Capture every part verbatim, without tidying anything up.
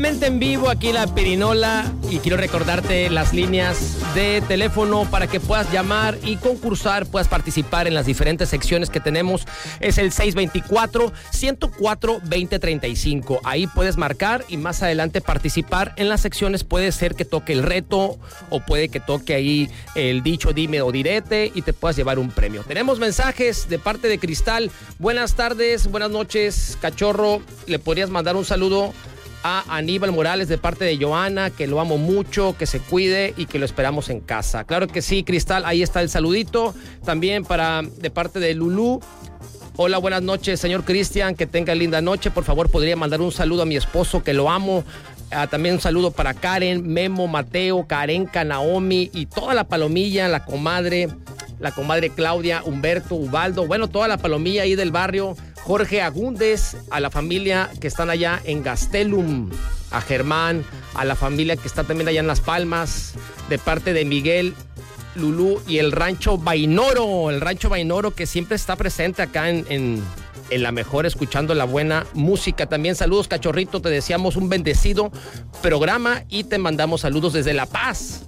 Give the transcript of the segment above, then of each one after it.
En vivo aquí la Pirinola, y quiero recordarte las líneas de teléfono para que puedas llamar y concursar, puedas participar en las diferentes secciones que tenemos. Es el seis dos cuatro, uno cero cuatro, dos cero tres cinco. Ahí puedes marcar y más adelante participar en las secciones. Puede ser que toque el reto o puede que toque ahí el dicho, dime o direte y te puedas llevar un premio. Tenemos mensajes de parte de Cristal. Buenas tardes, buenas noches, cachorro. ¿Le podrías mandar un saludo a Aníbal Morales de parte de Joana, que lo amo mucho, que se cuide y que lo esperamos en casa? Claro que sí, Cristal, ahí está el saludito. También para de parte de Lulú. Hola, buenas noches, señor Cristian, que tenga linda noche. Por favor, podría mandar un saludo a mi esposo, que lo amo. Uh, también un saludo para Karen, Memo, Mateo, Karenka, Naomi y toda la palomilla, la comadre, la comadre Claudia, Humberto, Ubaldo, bueno, toda la palomilla ahí del barrio. Jorge Agúndez, a la familia que están allá en Gastelum, a Germán, a la familia que está también allá en Las Palmas, de parte de Miguel, Lulú y el Rancho Vainoro, el Rancho Vainoro que siempre está presente acá en, en, en La Mejor, escuchando la buena música. También saludos, cachorrito, te deseamos un bendecido programa y te mandamos saludos desde La Paz.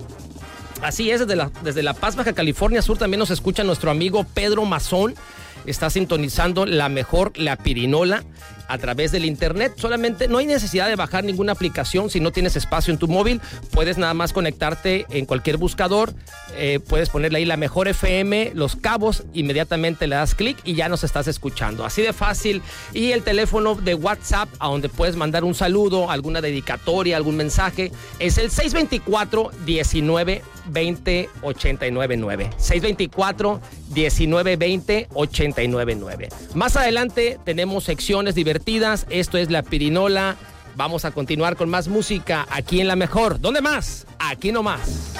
Así es, desde La, desde La Paz, Baja California Sur, también nos escucha nuestro amigo Pedro Mazón. Está sintonizando La Mejor, la Pirinola, a través del internet. Solamente no hay necesidad de bajar ninguna aplicación. Si no tienes espacio en tu móvil, puedes nada más conectarte en cualquier buscador. Eh, puedes ponerle ahí La Mejor F M, Los Cabos, inmediatamente le das clic y ya nos estás escuchando. Así de fácil. Y el teléfono de WhatsApp, a donde puedes mandar un saludo, alguna dedicatoria, algún mensaje, es el seis dos cuatro, diecinueve, veinte, ochenta y nueve nueve. seis dos cuatro, diecinueve, veinte, ochenta y nueve nueve. Más adelante tenemos secciones divertidas. Esto es La Pirinola. Vamos a continuar con más música aquí en La Mejor. ¿Dónde más? Aquí nomás.